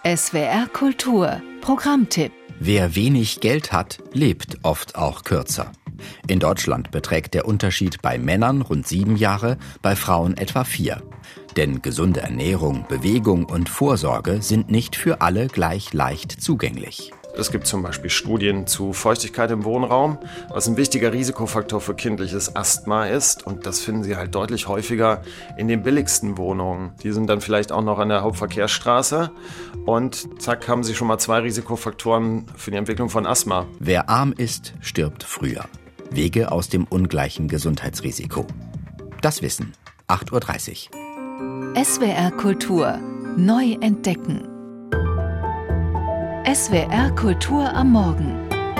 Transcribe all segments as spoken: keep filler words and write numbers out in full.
S W R Kultur Programmtipp. Wer wenig Geld hat, lebt oft auch kürzer. In Deutschland beträgt der Unterschied bei Männern rund sieben Jahre, bei Frauen etwa vier. Denn gesunde Ernährung, Bewegung und Vorsorge sind nicht für alle gleich leicht zugänglich. Es gibt zum Beispiel Studien zu Feuchtigkeit im Wohnraum, was ein wichtiger Risikofaktor für kindliches Asthma ist. Und das finden Sie halt deutlich häufiger in den billigsten Wohnungen. Die sind dann vielleicht auch noch an der Hauptverkehrsstraße. Und zack, haben Sie schon mal zwei Risikofaktoren für die Entwicklung von Asthma. Wer arm ist, stirbt früher. Wege aus dem ungleichen Gesundheitsrisiko. Das Wissen, acht Uhr dreißig. S W R Kultur neu entdecken. S W R Kultur am Morgen.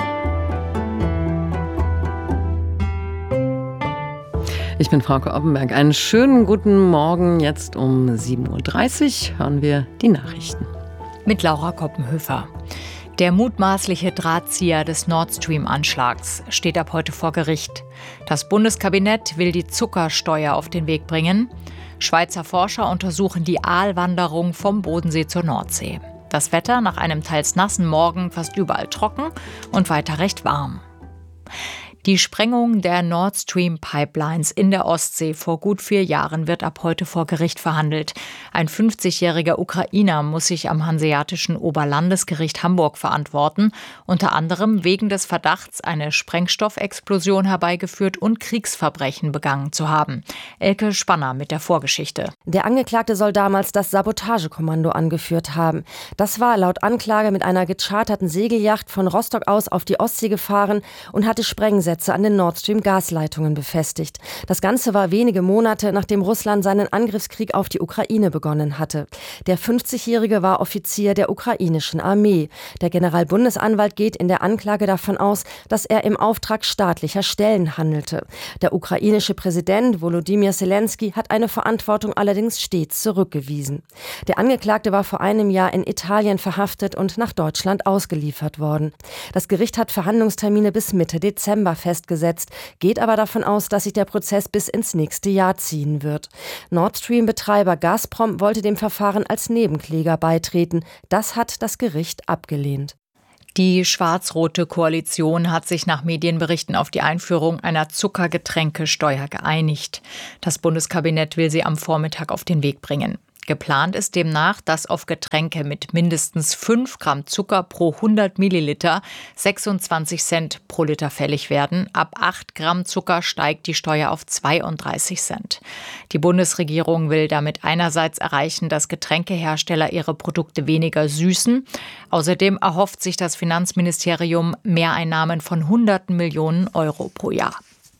Ich bin Frauke Oppenberg. Einen schönen guten Morgen. Jetzt um sieben Uhr dreißig hören wir die Nachrichten. Mit Laura Koppenhöfer. Der mutmaßliche Drahtzieher des Nord Stream-Anschlags steht ab heute vor Gericht. Das Bundeskabinett will die Zuckersteuer auf den Weg bringen. Schweizer Forscher untersuchen die Aalwanderung vom Bodensee zur Nordsee. Das Wetter nach einem teils nassen Morgen fast überall trocken und weiter recht warm. Die Sprengung der Nord Stream Pipelines in der Ostsee vor gut vier Jahren wird ab heute vor Gericht verhandelt. Ein fünfzigjähriger Ukrainer muss sich am Hanseatischen Oberlandesgericht Hamburg verantworten, unter anderem wegen des Verdachts, eine Sprengstoffexplosion herbeigeführt und Kriegsverbrechen begangen zu haben. Elke Spanner mit der Vorgeschichte. Der Angeklagte soll damals das Sabotagekommando angeführt haben. Das war laut Anklage mit einer gecharterten Segelyacht von Rostock aus auf die Ostsee gefahren und hatte Sprengsätze an den Nord Stream Gasleitungen befestigt. Das Ganze war wenige Monate, nachdem Russland seinen Angriffskrieg auf die Ukraine begonnen hatte. Der fünfzigjährige war Offizier der ukrainischen Armee. Der Generalbundesanwalt geht in der Anklage davon aus, dass er im Auftrag staatlicher Stellen handelte. Der ukrainische Präsident Volodymyr Zelensky hat eine Verantwortung allerdings stets zurückgewiesen. Der Angeklagte war vor einem Jahr in Italien verhaftet und nach Deutschland ausgeliefert worden. Das Gericht hat Verhandlungstermine bis Mitte Dezember festgesetzt, geht aber davon aus, dass sich der Prozess bis ins nächste Jahr ziehen wird. Nord Stream-Betreiber Gazprom wollte dem Verfahren als Nebenkläger beitreten. Das hat das Gericht abgelehnt. Die schwarz-rote Koalition hat sich nach Medienberichten auf die Einführung einer Zuckergetränkesteuer geeinigt. Das Bundeskabinett will sie am Vormittag auf den Weg bringen. Geplant ist demnach, dass auf Getränke mit mindestens fünf Gramm Zucker pro hundert Milliliter sechsundzwanzig Cent pro Liter fällig werden. Ab acht Gramm Zucker steigt die Steuer auf zweiunddreißig Cent. Die Bundesregierung will damit einerseits erreichen, dass Getränkehersteller ihre Produkte weniger süßen. Außerdem erhofft sich das Finanzministerium Mehreinnahmen von hunderten Millionen Euro pro Jahr.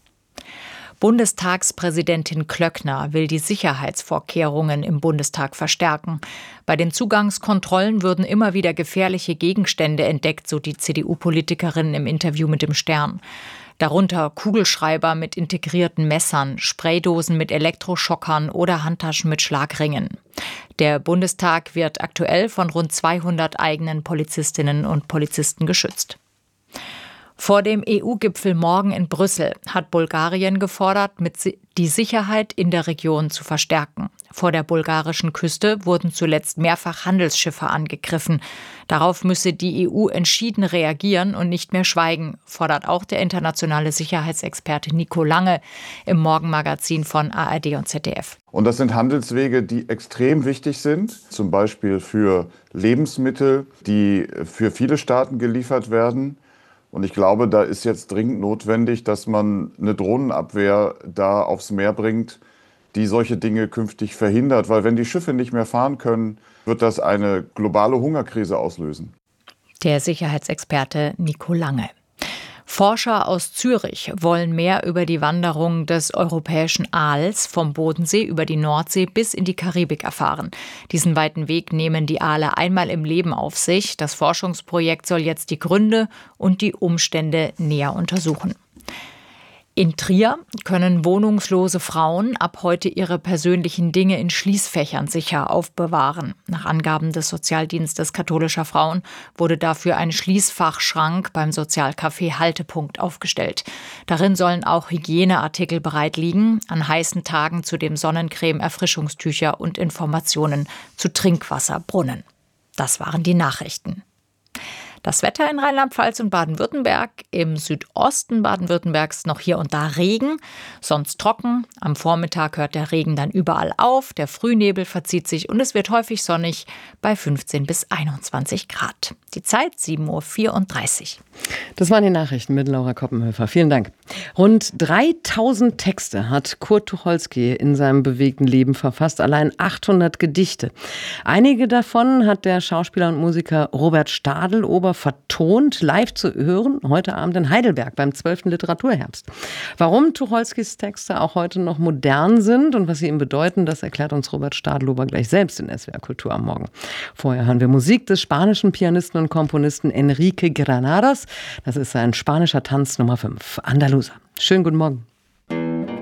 Bundestagspräsidentin Klöckner will die Sicherheitsvorkehrungen im Bundestag verstärken. Bei den Zugangskontrollen würden immer wieder gefährliche Gegenstände entdeckt, so die C D U-Politikerin im Interview mit dem Stern. Darunter Kugelschreiber mit integrierten Messern, Spraydosen mit Elektroschockern oder Handtaschen mit Schlagringen. Der Bundestag wird aktuell von rund zweihundert eigenen Polizistinnen und Polizisten geschützt. Vor dem E U-Gipfel morgen in Brüssel hat Bulgarien gefordert, mit die Sicherheit in der Region zu verstärken. Vor der bulgarischen Küste wurden zuletzt mehrfach Handelsschiffe angegriffen. Darauf müsse die E U entschieden reagieren und nicht mehr schweigen, fordert auch der internationale Sicherheitsexperte Nico Lange im Morgenmagazin von A R D und Z D F. Und das sind Handelswege, die extrem wichtig sind, zum Beispiel für Lebensmittel, die für viele Staaten geliefert werden. Und ich glaube, da ist jetzt dringend notwendig, dass man eine Drohnenabwehr da aufs Meer bringt, die solche Dinge künftig verhindert. Weil wenn die Schiffe nicht mehr fahren können, wird das eine globale Hungerkrise auslösen. Der Sicherheitsexperte Nico Lange. Forscher aus Zürich wollen mehr über die Wanderung des europäischen Aals vom Bodensee über die Nordsee bis in die Karibik erfahren. Diesen weiten Weg nehmen die Aale einmal im Leben auf sich. Das Forschungsprojekt soll jetzt die Gründe und die Umstände näher untersuchen. In Trier können wohnungslose Frauen ab heute ihre persönlichen Dinge in Schließfächern sicher aufbewahren. Nach Angaben des Sozialdienstes katholischer Frauen wurde dafür ein Schließfachschrank beim Sozialcafé Haltepunkt aufgestellt. Darin sollen auch Hygieneartikel bereit liegen, an heißen Tagen zudem Sonnencreme, Erfrischungstücher und Informationen zu Trinkwasserbrunnen. Das waren die Nachrichten. Das Wetter in Rheinland-Pfalz und Baden-Württemberg. Im Südosten Baden-Württembergs noch hier und da Regen, sonst trocken. Am Vormittag hört der Regen dann überall auf, der Frühnebel verzieht sich und es wird häufig sonnig bei fünfzehn bis einundzwanzig Grad. Die Zeit sieben Uhr vierunddreißig. Das waren die Nachrichten mit Laura Koppenhöfer. Vielen Dank. Rund dreitausend Texte hat Kurt Tucholsky in seinem bewegten Leben verfasst, allein achthundert Gedichte. Einige davon hat der Schauspieler und Musiker Robert Stadelober vertont, live zu hören, heute Abend in Heidelberg beim zwölften Literaturherbst. Warum Tucholskys Texte auch heute noch modern sind und was sie ihm bedeuten, das erklärt uns Robert Stadelober gleich selbst in S W R Kultur am Morgen. Vorher hören wir Musik des spanischen Pianisten und Komponisten Enrique Granados. Das ist sein spanischer Tanz Nummer fünf, Andalusa. Schönen guten Morgen.